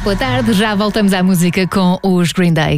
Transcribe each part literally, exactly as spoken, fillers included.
Boa tarde, já voltamos à música com os Green Day.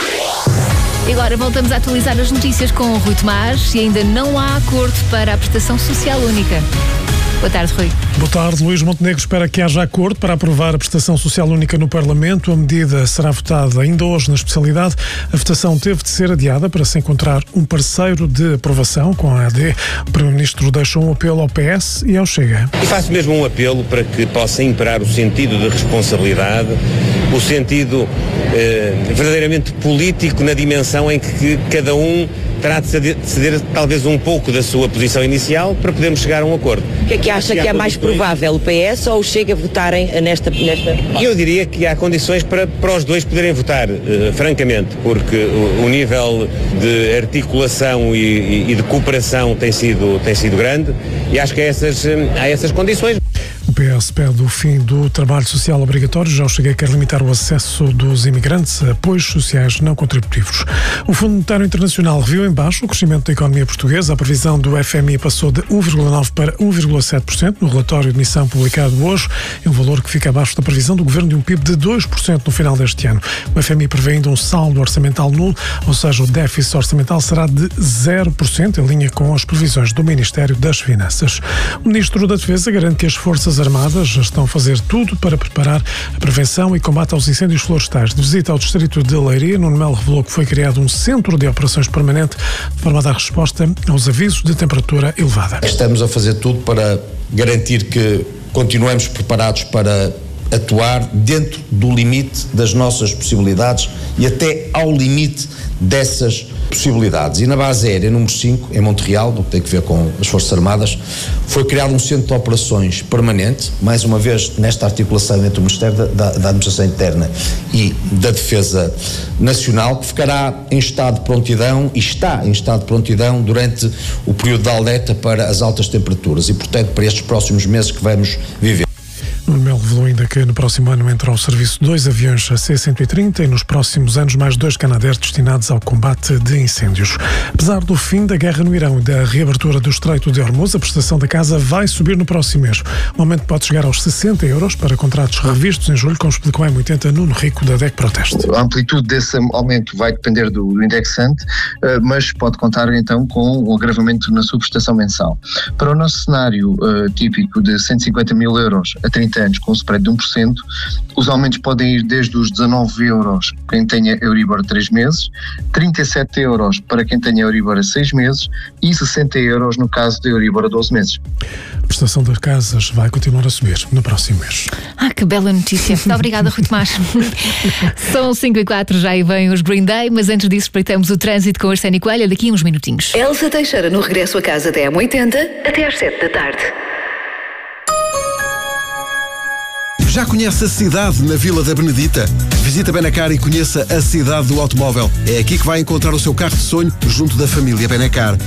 E agora voltamos a atualizar as notícias com o Rui Tomás e ainda não há acordo para a prestação social única. Boa tarde, Rui. Boa tarde. Luís Montenegro espera que haja acordo para aprovar a prestação social única no Parlamento. A medida será votada ainda hoje na especialidade. A votação teve de ser adiada para se encontrar um parceiro de aprovação com a A D. O Primeiro-Ministro deixou um apelo ao P S e ao Chega. E faço mesmo um apelo para que possa imperar o sentido de responsabilidade, o sentido eh, verdadeiramente político na dimensão em que, que cada um terá de ceder, de ceder talvez um pouco da sua posição inicial para podermos chegar a um acordo. O que é que acha que é mais provável, o P S ou o Chega votarem nesta... nesta... Eu diria que há condições para, para os dois poderem votar, uh, francamente, porque o, o nível de articulação e, e, e de cooperação tem sido, tem sido grande e acho que há essas, há essas condições. O P S pede o fim do trabalho social obrigatório. Já o Chega quer limitar o acesso dos imigrantes a apoios sociais não contributivos. O Fundo Monetário Internacional reviu em baixo o crescimento da economia portuguesa. A previsão do F M I passou de um vírgula nove por cento para um vírgula sete por cento no relatório de emissão publicado hoje. É um valor que fica abaixo da previsão do Governo de um P I B de dois por cento no final deste ano. O F M I prevê ainda um saldo orçamental nulo, ou seja, o déficit orçamental será de zero por cento, em linha com as previsões do Ministério das Finanças. O Ministro da Defesa garante que as Forças Armadas já estão a fazer tudo para preparar a prevenção e combate aos incêndios florestais. De visita ao distrito de Leiria, Nuno Melo revelou que foi criado um centro de operações permanente de forma a dar resposta aos avisos de temperatura elevada. Estamos a fazer tudo para garantir que continuemos preparados para atuar dentro do limite das nossas possibilidades e até ao limite dessas possibilidades. E na base aérea número cinco, em Montreal, no que tem a ver com as Forças Armadas, foi criado um centro de operações permanente, mais uma vez nesta articulação entre o Ministério da, da, da Administração Interna e da Defesa Nacional, que ficará em estado de prontidão e está em estado de prontidão durante o período de alerta para as altas temperaturas e, portanto, para estes próximos meses que vamos viver. Nuno Melo revelou ainda que no próximo ano entram ao serviço dois aviões C cento e trinta e nos próximos anos mais dois Canadair destinados ao combate de incêndios. Apesar do fim da guerra no Irão e da reabertura do Estreito de Hormuz, a prestação da casa vai subir no próximo mês. O aumento pode chegar aos sessenta euros para contratos revistos em julho, como explicou em oitenta Nuno Rico da D E C Proteste. A amplitude desse aumento vai depender do, do indexante, mas pode contar então com um agravamento na sua prestação mensal. Para o nosso cenário uh, típico de cento e cinquenta mil euros a trinta anos com um spread de um por cento, os aumentos podem ir desde os dezanove euros para quem tenha Euribor a três meses, trinta e sete euros para quem tenha Euribor a seis meses e sessenta euros no caso de Euribor a doze meses. A prestação das casas vai continuar a subir no próximo mês. Ah, que bela notícia. Muito obrigada, Rui Tomás. São cinco e quatro, já aí vem os Green Day, mas antes disso espreitamos o trânsito com Arsênio Coelho daqui a uns minutinhos. Elsa Teixeira no regresso a casa até à oitenta, até às sete da tarde. Já conhece a cidade na Vila da Benedita? Visita Benacar e conheça a cidade do automóvel. É aqui que vai encontrar o seu carro de sonho junto da família Benacar.